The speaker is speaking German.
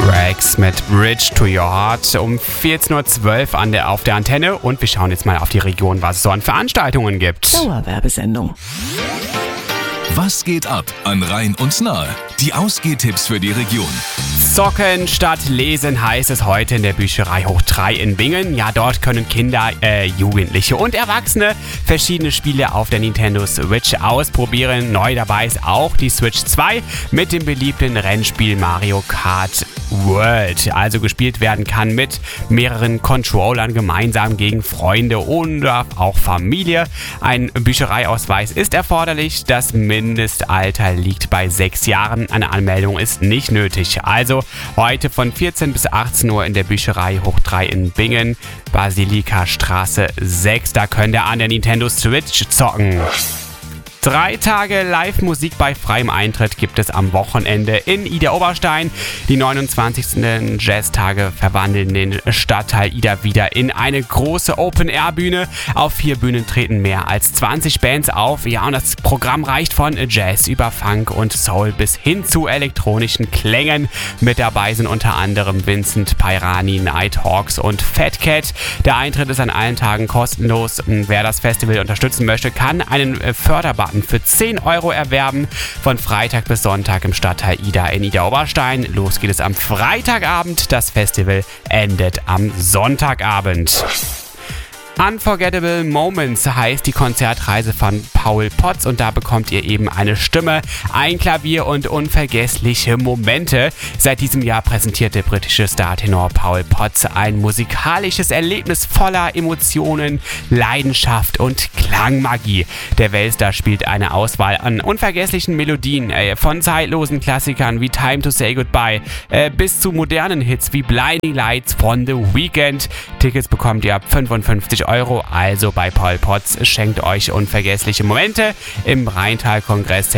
Rex mit Bridge to Your Heart um 14.12 Uhr auf der Antenne und wir schauen jetzt mal auf die Region, was es so an Veranstaltungen gibt. Dauerwerbesendung. Was geht ab an Rhein und Nahe? Die Ausgehtipps für die Region. Zocken statt Lesen heißt es heute in der Bücherei Hoch 3 in Bingen. Ja, dort können Kinder, Jugendliche und Erwachsene verschiedene Spiele auf der Nintendo Switch ausprobieren. Neu dabei ist auch die Switch 2 mit dem beliebten Rennspiel Mario Kart World. Also gespielt werden kann mit mehreren Controllern gemeinsam gegen Freunde oder auch Familie. Ein Büchereiausweis ist erforderlich. Das Mindestalter liegt bei 6 Jahren. Eine Anmeldung ist nicht nötig. Also heute von 14 bis 18 Uhr in der Bücherei Hoch 3 in Bingen, Basilikastraße 6. Da könnt ihr an der Nintendo Switch zocken. 3 Tage Live-Musik bei freiem Eintritt gibt es am Wochenende in Idar-Oberstein. Die 29. Jazztage verwandeln den Stadtteil Idar wieder in eine große Open-Air-Bühne. Auf 4 Bühnen treten mehr als 20 Bands auf. Ja, und das Programm reicht von Jazz über Funk und Soul bis hin zu elektronischen Klängen. Mit dabei sind unter anderem Vincent Pairani, Nighthawks und Fat Cat. Der Eintritt ist an allen Tagen kostenlos. Wer das Festival unterstützen möchte, kann einen Förderbutton für 10 Euro erwerben. Von Freitag bis Sonntag im Stadtteil Idar in Idar-Oberstein. Los geht es am Freitagabend. Das Festival endet am Sonntagabend. Unforgettable Moments heißt die Konzertreise von Paul Potts und da bekommt ihr eben eine Stimme, ein Klavier und unvergessliche Momente. Seit diesem Jahr präsentiert der britische Startenor Paul Potts ein musikalisches Erlebnis voller Emotionen, Leidenschaft und Klangmagie. Der Weltstar spielt eine Auswahl an unvergesslichen Melodien, von zeitlosen Klassikern wie Time to Say Goodbye bis zu modernen Hits wie Blinding Lights von The Weeknd. Tickets bekommt ihr ab 55 Euro, also bei Paul Potts. Schenkt euch unvergessliche Momente im Rheintal-Kongress